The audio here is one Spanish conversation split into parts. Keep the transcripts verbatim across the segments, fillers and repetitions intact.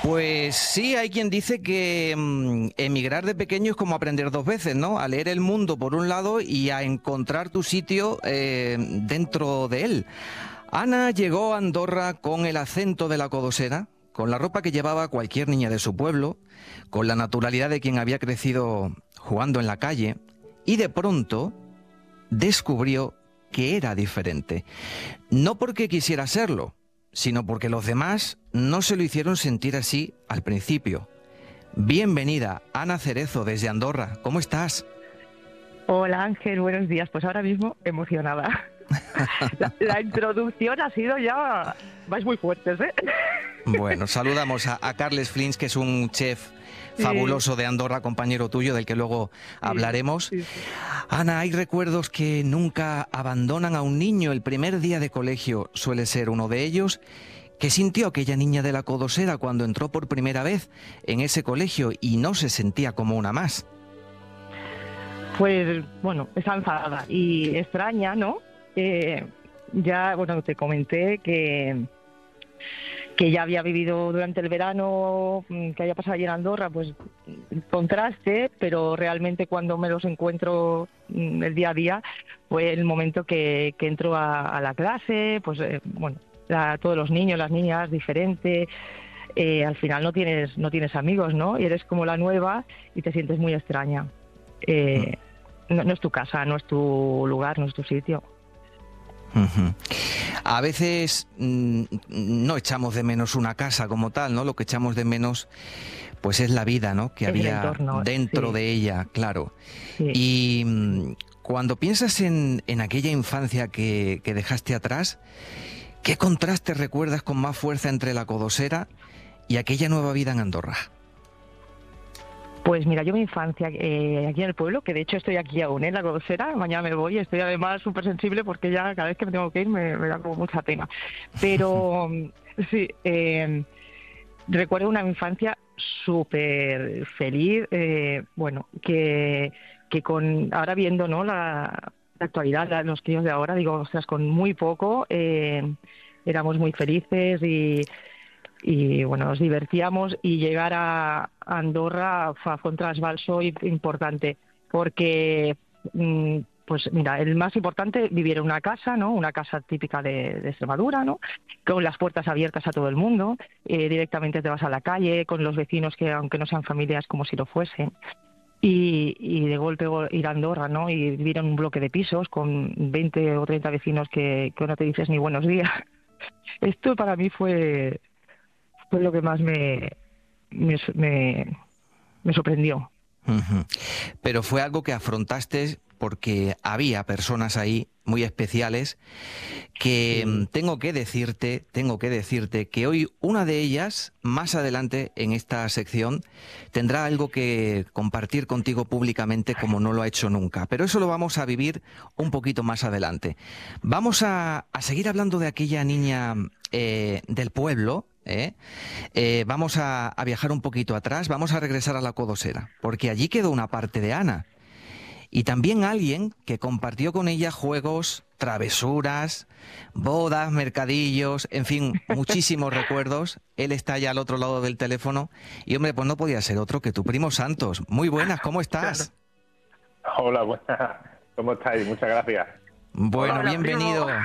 Pues sí, hay quien dice que mm, emigrar de pequeño es como aprender dos veces, ¿no? A leer el mundo por un lado y a encontrar tu sitio eh, dentro de él. Ana llegó a Andorra con el acento de la codosera, con la ropa que llevaba cualquier niña de su pueblo, con la naturalidad de quien había crecido jugando en la calle, y de pronto descubrió que era diferente. No porque quisiera serlo, sino porque los demás no se lo hicieron sentir así al principio. Bienvenida, Ana Cerezo, desde Andorra. ¿Cómo estás? Hola Ángel, buenos días. Pues ahora mismo emocionada. La, la introducción ha sido ya... vais muy fuertes, ¿eh? Bueno, saludamos a, a Carles Flins, que es un chef Sí, fabuloso de Andorra, compañero tuyo, del que luego sí, hablaremos. sí, sí. Ana, hay recuerdos que nunca abandonan a un niño. El primer día de colegio suele ser uno de ellos. ¿Qué sintió aquella niña de la codosera cuando entró por primera vez en ese colegio y no se sentía como una más? Pues bueno, está enfadada y extraña, ¿no? Eh, ya, bueno, te comenté que, que ya había vivido durante el verano, mm, que había pasado allí en Andorra, pues contraste, pero realmente cuando me los encuentro mm, el día a día, fue el momento que, que entro a, a la clase, pues eh, bueno, la- todos los niños, las niñas, diferente. Eh, al final no tienes, no tienes amigos, ¿no? Y eres como la nueva y te sientes muy extraña. Eh, no, no es tu casa, no es tu lugar, no es tu sitio. Ujú. A veces mm, no echamos de menos una casa como tal, ¿no? Lo que echamos de menos, pues es la vida, ¿no? Que Es el había entorno, dentro sí, de ella, claro. sí. Y mm, cuando piensas en, en aquella infancia que, que dejaste atrás, ¿qué contraste recuerdas con más fuerza entre la codosera y aquella nueva vida en Andorra? Pues mira, yo mi infancia eh, aquí en el pueblo, que de hecho estoy aquí aún, ¿eh? En la Codosera, mañana me voy, estoy además súper sensible porque ya cada vez que me tengo que ir me, me da como mucha pena. Pero mm, sí, eh, recuerdo una infancia súper feliz, eh, bueno, que, que con ahora viendo, ¿no? la, la actualidad, la- los críos de ahora, digo, ostras, con muy poco eh, éramos muy felices y, y bueno, nos divertíamos y llegar a Andorra fue fue un trasbalso i- importante porque mm, pues mira, el más importante, vivir en una casa, ¿no? Una casa típica de, de Extremadura, ¿no? Con las puertas abiertas a todo el mundo, eh, directamente te vas a la calle, con los vecinos que aunque no sean familias como si lo fuesen. Y, y de golpe go- ir a Andorra, ¿no? Y vivir en un bloque de pisos con veinte o treinta vecinos que, que no te dices ni buenos días. Esto para mí fue, fue lo que más me, me, me, me sorprendió. Ujú. Pero fue algo que afrontaste porque había personas ahí muy especiales que mm, Sí, tengo que decirte, tengo que decirte que hoy una de ellas, más adelante en esta sección, tendrá algo que compartir contigo públicamente como no lo ha hecho nunca. Pero eso lo vamos a vivir un poquito más adelante. Vamos a, a seguir hablando de aquella niña eh, del pueblo. ¿eh? Eh, vamos a, a viajar un poquito atrás, vamos a regresar a la Codosera, porque allí quedó una parte de Ana. Y también alguien que compartió con ella juegos, travesuras, bodas, mercadillos, en fin, muchísimos recuerdos. Él está allá al otro lado del teléfono y, hombre, pues no podía ser otro que tu primo Santos. Muy buenas, ¿cómo claro. estás? Hola, buenas. ¿Cómo estáis? Muchas gracias. Bueno, Hola. Hola, primo. bienvenido,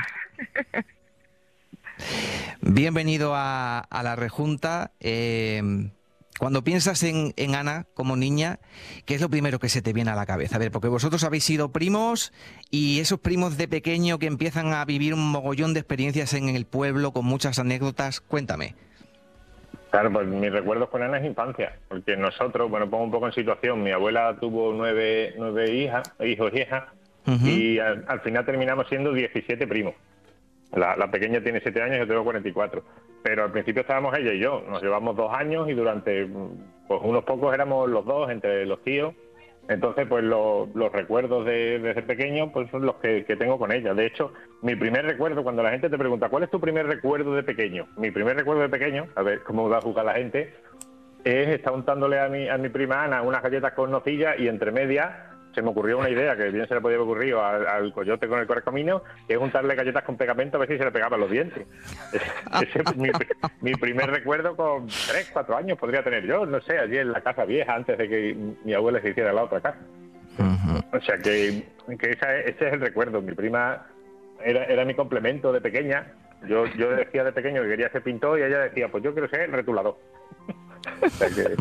bienvenido a, a la rejunta. Eh, cuando piensas en, en Ana como niña, ¿qué es lo primero que se te viene a la cabeza? A ver, porque vosotros habéis sido primos y esos primos de pequeño que empiezan a vivir un mogollón de experiencias en el pueblo con muchas anécdotas. Cuéntame. Claro, pues mis recuerdos con Ana es infancia, porque nosotros, bueno, pongo un poco en situación, mi abuela tuvo nueve, nueve hijas, hijos y hijas, Ujú. y al, al final terminamos siendo diecisiete primos. La, la pequeña tiene siete años, yo tengo cuarenta y cuatro. Pero al principio estábamos ella y yo, nos llevamos dos años y durante pues, unos pocos éramos los dos, entre los tíos. Entonces, pues lo- los recuerdos de, desde pequeño pues son los que, que tengo con ella. De hecho, mi primer recuerdo, cuando la gente te pregunta, ¿cuál es tu primer recuerdo de pequeño? Mi primer recuerdo de pequeño, a ver cómo va a jugar la gente, es estar untándole a mi, a mi prima Ana unas galletas con nocilla y entre medias se me ocurrió una idea que bien se le podía haber ocurrido al, al coyote con el correcamino, que es untarle galletas con pegamento a ver si se le pegaban los dientes. Ese es mi, mi primer recuerdo con tres, cuatro años podría tener yo, no sé, allí en la casa vieja, antes de que mi abuela se hiciera la otra casa. Uh-huh. O sea que, que esa, ese es el recuerdo. Mi prima era, era mi complemento de pequeña. Yo, yo decía de pequeño que quería ser pintor y ella decía, pues yo quiero ser retulador. O sea que...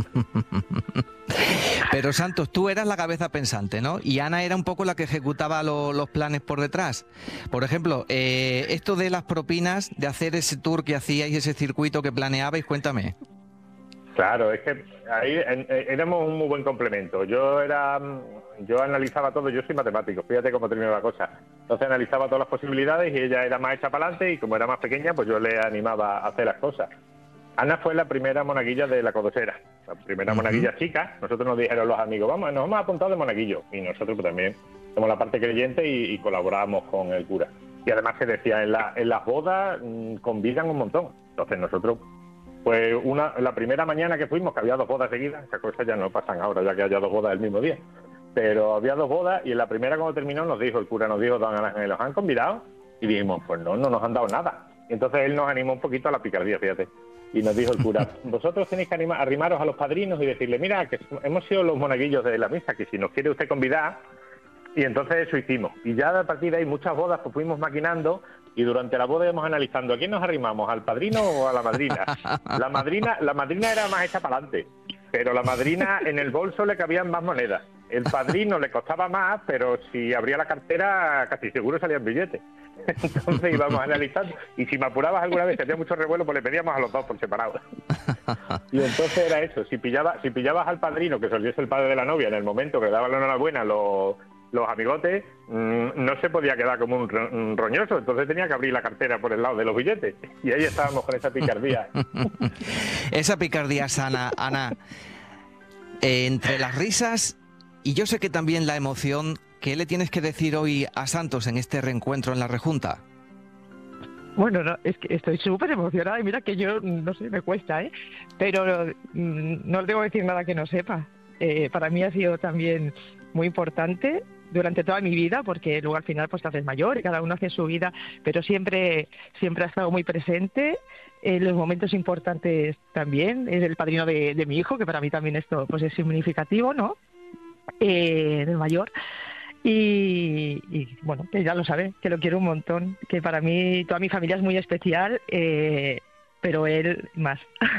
Pero Santos, tú eras la cabeza pensante, ¿no? Y Ana era un poco la que ejecutaba lo, los planes por detrás. Por ejemplo, eh, esto de las propinas, de hacer ese tour que hacíais, ese circuito que planeabais, cuéntame. Claro, es que ahí en, en, éramos un muy buen complemento. Yo era, yo analizaba todo, yo soy matemático, fíjate cómo terminó la cosa. Entonces analizaba todas las posibilidades y ella era más hecha para adelante y como era más pequeña, pues yo le animaba a hacer las cosas. Ana fue la primera monaguilla de la Codosera, la primera uh-huh. monaguilla chica. Nosotros nos dijeron los amigos, vamos, nos hemos apuntado de monaguillo. Y nosotros pues, también somos la parte creyente y, y colaboramos con el cura. Y además se decía, en, la, en las bodas mmm, convidan un montón. Entonces nosotros, pues una, la primera mañana que fuimos, que había dos bodas seguidas, esas cosas ya no pasan ahora, ya que haya dos bodas el mismo día. Pero había dos bodas y en la primera cuando terminó nos dijo, el cura nos dijo, don Ángel, ¿los han convidado? Y dijimos, pues no, no nos han dado nada. Y entonces él nos animó un poquito a la picardía, fíjate. Y nos dijo el cura, vosotros tenéis que animar, arrimaros a los padrinos y decirle, mira, que hemos sido los monaguillos de la misa, que si nos quiere usted convidar. Y entonces eso hicimos. Y ya a partir de ahí muchas bodas pues fuimos maquinando y durante la boda íbamos analizando, ¿a quién nos arrimamos? ¿Al padrino o a la madrina? La madrina, la madrina era más hecha para adelante, pero la madrina en el bolso le cabían más monedas. El padrino le costaba más, pero si abría la cartera casi seguro salían billetes. Entonces íbamos analizando y si me apurabas alguna vez, que hacía mucho revuelo, pues le pedíamos a los dos por separado. Y entonces era eso, si pillabas, si pillabas al padrino, que solía ser el padre de la novia, en el momento que le daban la enhorabuena los, los amigotes, mmm, no se podía quedar como un, ro un roñoso, entonces tenía que abrir la cartera por el lado de los billetes. Y ahí estábamos con esa picardía. Esa picardía sana, Ana, eh, entre las risas y yo sé que también la emoción. ¿Qué le tienes que decir hoy a Santos en este reencuentro en la rejunta? Bueno, no, es que estoy súper emocionada y mira que yo, no sé, me cuesta, ¿eh? Pero mm, no le tengo que decir nada que no sepa. Eh, para mí ha sido también muy importante durante toda mi vida, porque luego al final pues te haces mayor y cada uno hace su vida, pero siempre, siempre ha estado muy presente en los momentos importantes también. Es el padrino de, de mi hijo, que para mí también esto pues es significativo, ¿no? Eh, del mayor. Y, y bueno, que ya lo sabe, que lo quiero un montón, que para mí toda mi familia es muy especial, eh, pero él más.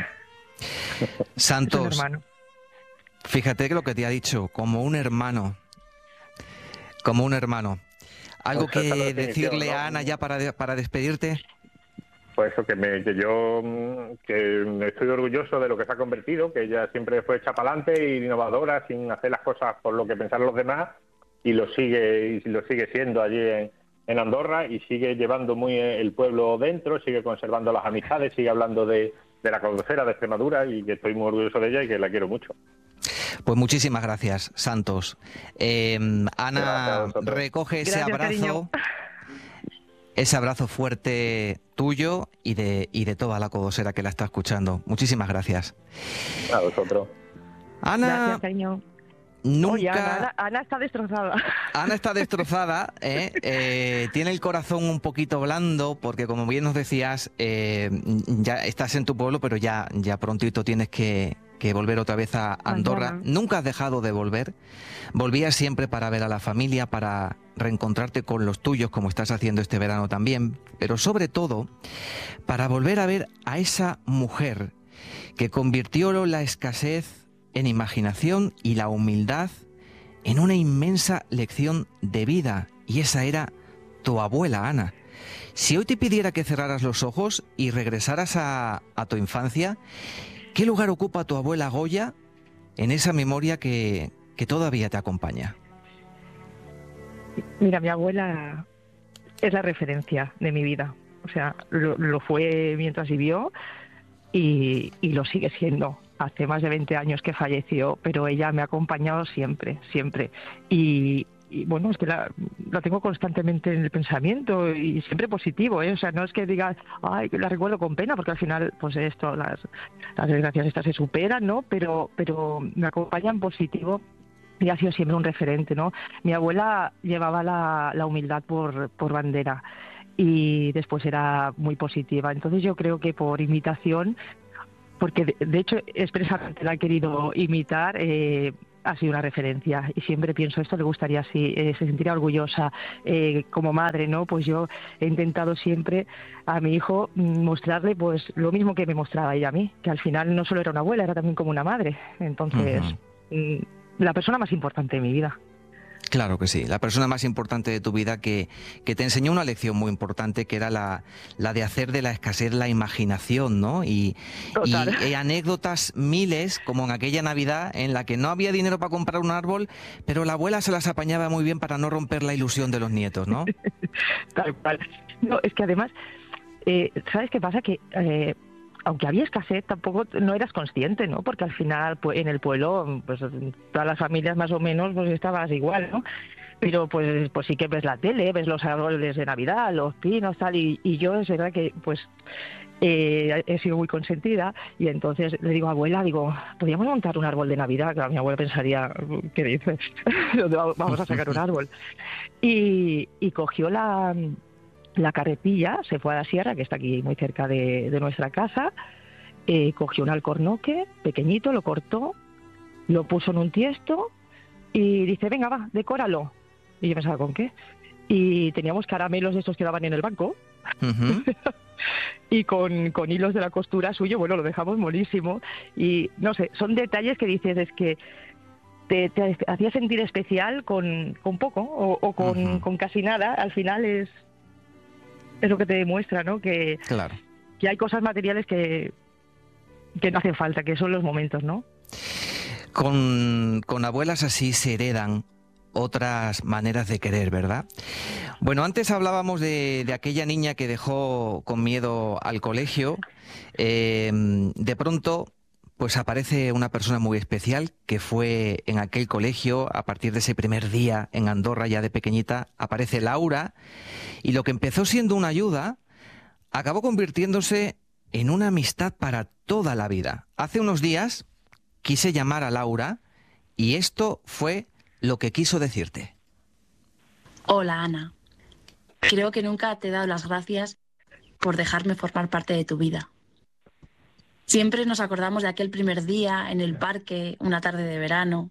Santos, es un hermano. Fíjate que lo que te ha dicho, como un hermano, como un hermano. ¿Algo pues que decirle, ¿no?, a Ana ya para, para despedirte? Pues eso, que, me, que yo que estoy orgulloso de lo que se ha convertido, que ella siempre fue hecha para adelante e innovadora, sin hacer las cosas por lo que pensaron los demás, y lo sigue y lo sigue siendo allí en, en Andorra, y sigue llevando muy el pueblo dentro, sigue conservando las amistades, sigue hablando de, de la Codosera de Extremadura, y que estoy muy orgulloso de ella y que la quiero mucho. Pues muchísimas gracias, Santos. Eh, Ana, recoge ese gracias, abrazo, cariño. Ese abrazo fuerte tuyo y de, y de toda la Codosera que la está escuchando. Muchísimas gracias. A vosotros. Ana... Gracias, cariño. Nunca... Oye, Ana, Ana está destrozada. Ana está destrozada, ¿eh? Eh, tiene el corazón un poquito blando porque, como bien nos decías, eh, ya estás en tu pueblo, pero ya, ya prontito tienes que, que volver otra vez a Andorra. Mañana. Nunca has dejado de volver. Volvías siempre para ver a la familia, para reencontrarte con los tuyos, como estás haciendo este verano también, pero sobre todo para volver a ver a esa mujer que convirtió la escasez en imaginación y la humildad en una inmensa lección de vida. Y esa era tu abuela, Ana. Si hoy te pidiera que cerraras los ojos y regresaras a, a tu infancia, ¿qué lugar ocupa tu abuela Goya en esa memoria que, que todavía te acompaña? Mira, mi abuela es la referencia de mi vida. O sea, lo, lo fue mientras vivió y, y lo sigue siendo. Hace más de veinte años que falleció, pero ella me ha acompañado siempre, siempre. Y, y bueno, es que la, la tengo constantemente en el pensamiento y siempre positivo, ¿eh? O sea, no es que diga, ay, la recuerdo con pena, porque al final, pues esto, las, las desgracias estas se superan, ¿no? Pero, pero me acompaña en positivo y ha sido siempre un referente, ¿no? Mi abuela llevaba la, la humildad por, por bandera y después era muy positiva. Entonces yo creo que por imitación, porque de, de hecho expresamente la he querido imitar, eh, ha sido una referencia y siempre pienso, esto le gustaría así, eh, se sentiría orgullosa eh, como madre, ¿no? Pues yo he intentado siempre a mi hijo mostrarle pues lo mismo que me mostraba ella a mí, que al final no solo era una abuela, era también como una madre. Entonces, uh-huh. la persona más importante de mi vida. Claro que sí, la persona más importante de tu vida que, que te enseñó una lección muy importante, que era la, la de hacer de la escasez la imaginación, ¿no? Y, y, y anécdotas miles, como en aquella Navidad en la que no había dinero para comprar un árbol, pero la abuela se las apañaba muy bien para no romper la ilusión de los nietos, ¿no? Tal cual. No, es que además, eh, ¿sabes qué pasa? Que... Eh, aunque había escasez, tampoco no eras consciente, ¿no? Porque al final, pues, en el pueblo, pues todas las familias más o menos, pues estabas igual, ¿no? Pero pues, pues sí que ves la tele, ves los árboles de Navidad, los pinos, tal, y, y yo es verdad que, pues, eh, he sido muy consentida, y entonces le digo, abuela, digo, ¿podríamos montar un árbol de Navidad? Claro, mi abuela pensaría, ¿qué dices? ¿Dónde vamos a sacar un árbol? Y, y cogió la... la carretilla, se fue a la sierra, que está aquí muy cerca de, de nuestra casa, eh, cogió un alcornoque pequeñito, lo cortó, lo puso en un tiesto y dice, venga, va, decóralo. Y yo pensaba, ¿con qué? Y teníamos caramelos de estos que daban en el banco, uh-huh. y con, con hilos de la costura suyo, bueno, lo dejamos monísimo. Y no sé, son detalles que dices, es que te, te hacía sentir especial con, con poco o, o con, uh-huh. con casi nada. Al final es... es lo que te demuestra, ¿no? Que, claro. que hay cosas materiales que, que no hacen falta, que son los momentos, ¿no? Con, con abuelas así se heredan otras maneras de querer, ¿verdad? Bueno, antes hablábamos de, de aquella niña que dejó con miedo al colegio. Eh, de pronto, pues aparece una persona muy especial que fue en aquel colegio a partir de ese primer día en Andorra, ya de pequeñita. Aparece Laura. Y lo que empezó siendo una ayuda, acabó convirtiéndose en una amistad para toda la vida. Hace unos días quise llamar a Laura y esto fue lo que quiso decirte. Hola, Ana. Creo que nunca te he dado las gracias por dejarme formar parte de tu vida. Siempre nos acordamos de aquel primer día en el parque, una tarde de verano.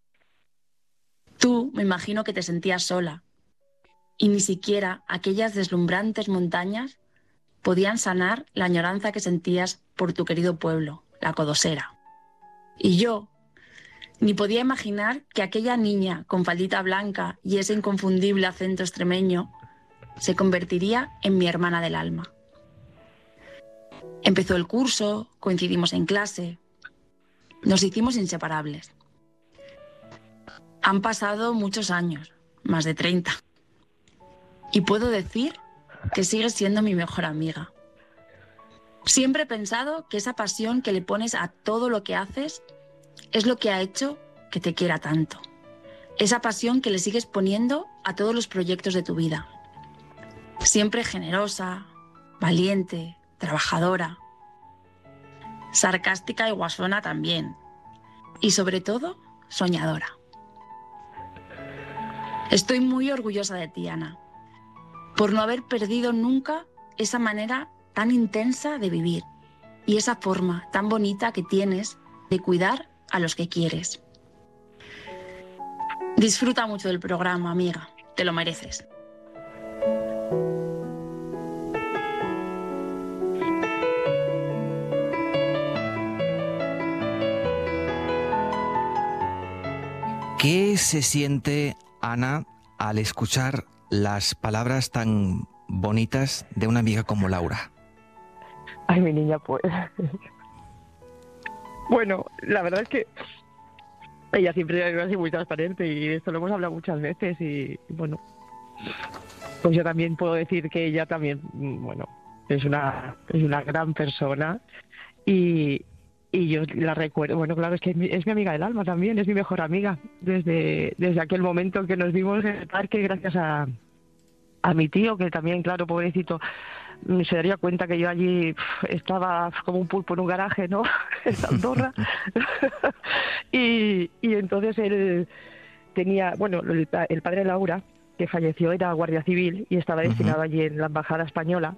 Tú, me imagino que te sentías sola. Y ni siquiera aquellas deslumbrantes montañas podían sanar la añoranza que sentías por tu querido pueblo, la Codosera. Y yo ni podía imaginar que aquella niña con faldita blanca y ese inconfundible acento extremeño se convertiría en mi hermana del alma. Empezó el curso, coincidimos en clase, nos hicimos inseparables. Han pasado muchos años, más de treinta. Y puedo decir que sigues siendo mi mejor amiga. Siempre he pensado que esa pasión que le pones a todo lo que haces es lo que ha hecho que te quiera tanto. Esa pasión que le sigues poniendo a todos los proyectos de tu vida. Siempre generosa, valiente, trabajadora, sarcástica y guasona también. Y sobre todo, soñadora. Estoy muy orgullosa de ti, Ana, por no haber perdido nunca esa manera tan intensa de vivir y esa forma tan bonita que tienes de cuidar a los que quieres. Disfruta mucho del programa, amiga, te lo mereces. ¿Qué se siente, Ana, al escuchar las palabras tan bonitas de una amiga como Laura? Ay, mi niña, pues... Bueno, la verdad es que ella siempre ha sido muy transparente y de esto lo hemos hablado muchas veces y, bueno, pues yo también puedo decir que ella también, bueno, es una, es una gran persona y, y yo la recuerdo, bueno, claro, es que es mi, es mi amiga del alma también, es mi mejor amiga desde, desde aquel momento que nos vimos en el parque gracias a, a mi tío, que también, claro, pobrecito, se daría cuenta que yo allí estaba como un pulpo en un garaje, ¿no? En Andorra. y, y entonces él, tenía, bueno, el, el padre de Laura, que falleció, era guardia civil y estaba destinado uh-huh. allí en la embajada española,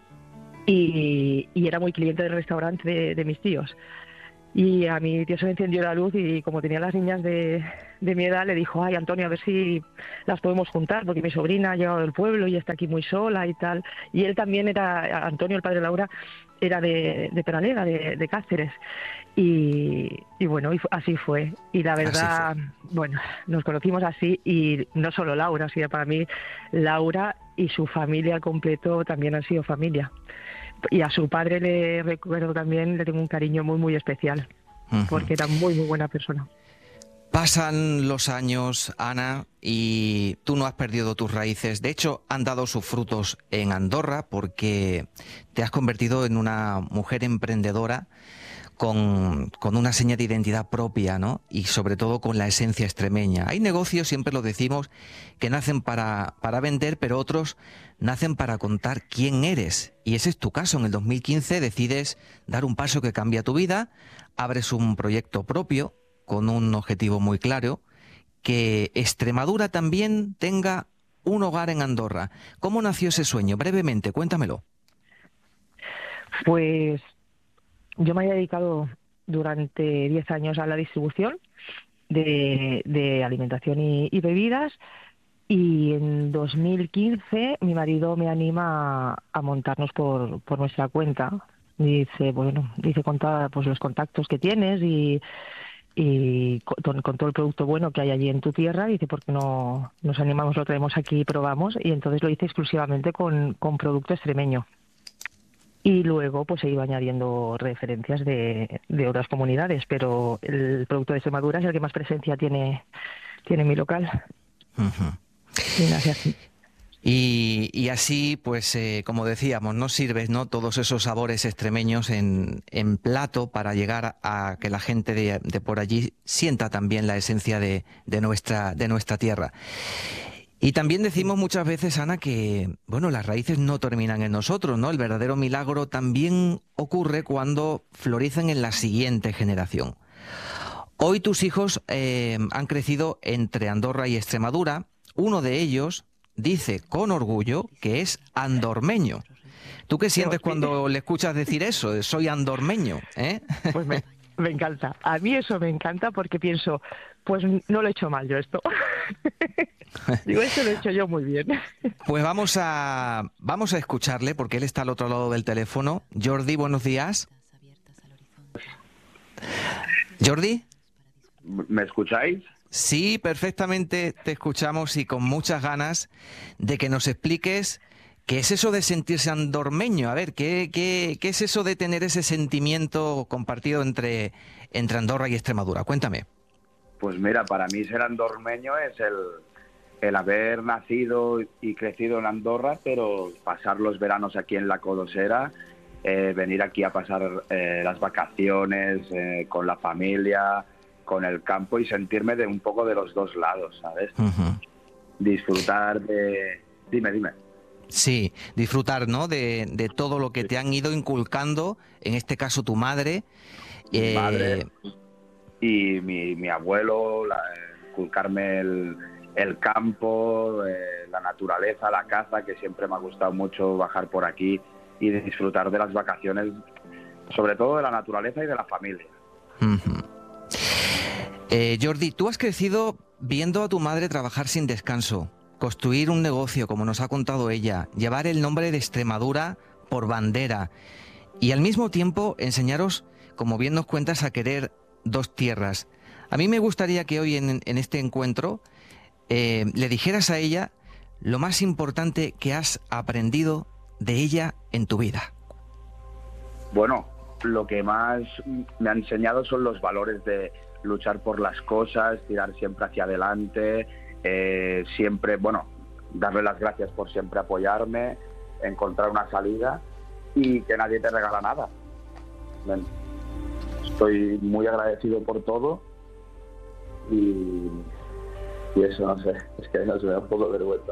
y, y era muy cliente del restaurante de, de mis tíos. Y a mi tío se le encendió la luz y como tenía las niñas de, de mi edad, le dijo, ay, Antonio, a ver si las podemos juntar, porque mi sobrina ha llegado del pueblo y está aquí muy sola y tal. Y él también era, Antonio, el padre de Laura, era de, de Peraleda, de, de Cáceres. Y, y bueno, y así fue. Y la verdad, bueno, nos conocimos así, y no solo Laura, sino para mí, Laura y su familia al completo también han sido familia. Y a su padre le recuerdo también, le tengo un cariño muy, muy especial, uh-huh. porque era muy, muy buena persona. Pasan los años, Ana, y tú no has perdido tus raíces. De hecho, han dado sus frutos en Andorra, porque te has convertido en una mujer emprendedora con, con una seña de identidad propia, ¿no? Y sobre todo con la esencia extremeña. Hay negocios, siempre lo decimos, que nacen para, para vender, pero otros nacen para contar quién eres. Y ese es tu caso. En el dos mil quince decides dar un paso que cambia tu vida, abres un proyecto propio con un objetivo muy claro, que Extremadura también tenga un hogar en Andorra. ¿Cómo nació ese sueño? Brevemente, cuéntamelo. Pues yo me he dedicado durante diez años a la distribución de, de alimentación y, y bebidas, y en dos mil quince mi marido me anima a, a montarnos por, por nuestra cuenta. Dice, bueno, dice, conta pues los contactos que tienes y, y con, con todo el producto bueno que hay allí en tu tierra. Dice, ¿por qué no nos animamos, lo traemos aquí y probamos? Y entonces lo hice exclusivamente con, con producto extremeño. Y luego pues he ido añadiendo referencias de, de otras comunidades, pero el producto de Extremadura es el que más presencia tiene, tiene en mi local. Uh-huh. Y así. Y, y así, pues, eh, como decíamos, nos sirves, ¿no?, todos esos sabores extremeños en, en plato para llegar a que la gente de, de por allí sienta también la esencia de, de, nuestra, de nuestra tierra. Y también decimos muchas veces, Ana, que bueno, las raíces no terminan en nosotros, ¿no? El verdadero milagro también ocurre cuando florecen en la siguiente generación. Hoy tus hijos eh, han crecido entre Andorra y Extremadura. Uno de ellos dice con orgullo que es andormeño. ¿Tú qué sientes cuando le escuchas decir eso? Soy andormeño, ¿eh? Pues me, me encanta. A mí eso me encanta porque pienso, pues no lo he hecho mal yo esto. Digo, esto lo he hecho yo muy bien. Pues vamos a, vamos a escucharle, porque él está al otro lado del teléfono. Jordi, buenos días. ¿Jordi? ¿Me escucháis? Sí, perfectamente te escuchamos, y con muchas ganas de que nos expliques qué es eso de sentirse andormeño. A ver, ¿qué, qué, qué es eso de tener ese sentimiento compartido entre, entre Andorra y Extremadura? Cuéntame. Pues mira, para mí ser andormeño es el, el haber nacido y crecido en Andorra, pero pasar los veranos aquí en la Codosera, eh, venir aquí a pasar eh, las vacaciones eh, con la familia, con el campo, y sentirme de un poco de los dos lados, ¿sabes? Uh-huh. Disfrutar de... Dime, dime. Sí, disfrutar, ¿no?, de, de todo lo que te han ido inculcando, en este caso tu madre. Mi eh... madre y mi, mi abuelo, la, inculcarme el, el campo, eh, la naturaleza, la caza, que siempre me ha gustado mucho bajar por aquí y disfrutar de las vacaciones, sobre todo de la naturaleza y de la familia. Uh-huh. Eh, Jordi, tú has crecido viendo a tu madre trabajar sin descanso, construir un negocio, como nos ha contado ella, llevar el nombre de Extremadura por bandera, y al mismo tiempo enseñaros, como bien nos cuentas, a querer dos tierras. A mí me gustaría que hoy en, en este encuentro eh, le dijeras a ella lo más importante que has aprendido de ella en tu vida. Bueno, lo que más me ha enseñado son los valores de luchar por las cosas, tirar siempre hacia adelante, eh, siempre, bueno, darle las gracias por siempre apoyarme, encontrar una salida, y que nadie te regala nada. Ven. Estoy muy agradecido por todo, y, y eso, no sé, es que no se me da un poco de vergüenza.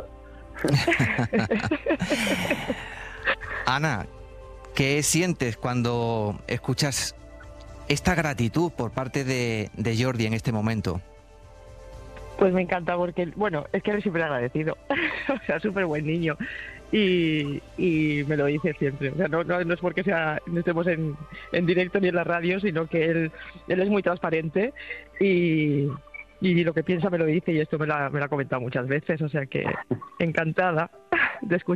Ana, ¿qué sientes cuando escuchas esta gratitud por parte de, de Jordi en este momento? Pues me encanta porque, bueno, es que él es súper agradecido, o sea, súper buen niño y, y me lo dice siempre, o sea, no, no, no es porque sea, no estemos en, en directo ni en la radio, sino que él, él es muy transparente y, y lo que piensa me lo dice y esto me lo ha me lo ha comentado muchas veces, o sea que encantada de escuchar.